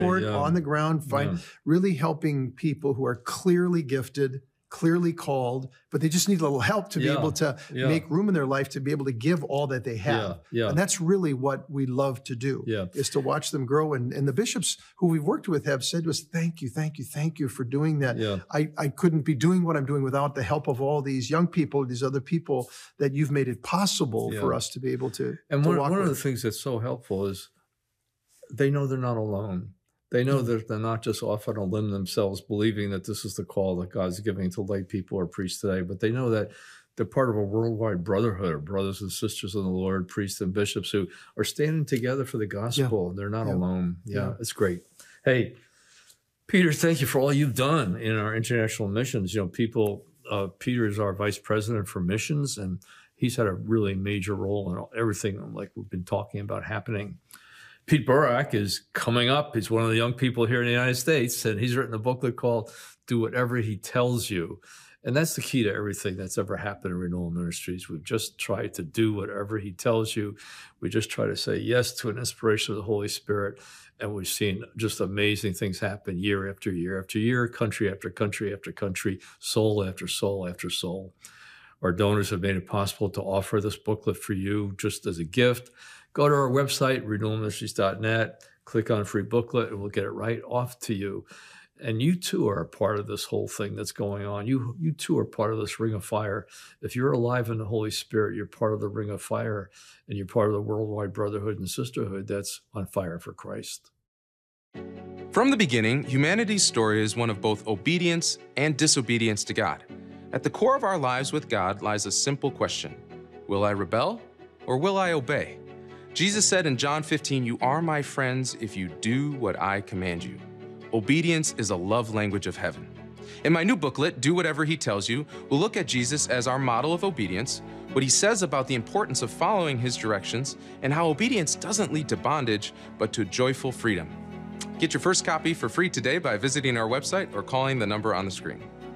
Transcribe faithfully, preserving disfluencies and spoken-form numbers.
Yeah. on the ground, find, Yeah. really helping people who are clearly gifted, clearly called, but they just need a little help to be Yeah. able to Yeah. make room in their life to be able to give all that they have. Yeah. Yeah. And that's really what we love to do, Yeah. is to watch them grow. And, and the bishops who we've worked with have said to us, thank you, thank you, thank you for doing that. Yeah. I, I couldn't be doing what I'm doing without the help of all these young people, these other people that you've made it possible Yeah. for us to be able to, And to one, walk one of with. the things that's so helpful is they know they're not alone. They know that they're not just off on a limb themselves, believing that this is the call that God's giving to lay people or priests today, but they know that they're part of a worldwide brotherhood of brothers and sisters in the Lord, priests and bishops who are standing together for the gospel. Yeah. They're not Yeah. alone. Yeah, Yeah. it's great. Hey, Peter, thank you for all you've done in our international missions. You know, people, uh, Peter is our vice president for missions, and he's had a really major role in everything like we've been talking about happening. Pete Burak is coming up. He's one of the young people here in the United States, and he's written a booklet called Do Whatever He Tells You. And that's the key to everything that's ever happened in Renewal Ministries. We've just tried to do whatever he tells you. We just try to say yes to an inspiration of the Holy Spirit. And we've seen just amazing things happen year after year after year, country after country after country, soul after soul after soul. Our donors have made it possible to offer this booklet for you just as a gift. Go to our website, renewal ministries dot net, click on free booklet, and we'll get it right off to you. And you too are a part of this whole thing that's going on. You, you too are part of this ring of fire. If you're alive in the Holy Spirit, you're part of the ring of fire, and you're part of the worldwide brotherhood and sisterhood that's on fire for Christ. From the beginning, humanity's story is one of both obedience and disobedience to God. At the core of our lives with God lies a simple question: will I rebel or will I obey? Jesus said in John fifteen, "You are my friends if you do what I command you." Obedience is a love language of heaven. In my new booklet, Do Whatever He Tells You, we'll look at Jesus as our model of obedience, what he says about the importance of following his directions, and how obedience doesn't lead to bondage, but to joyful freedom. Get your first copy for free today by visiting our website or calling the number on the screen.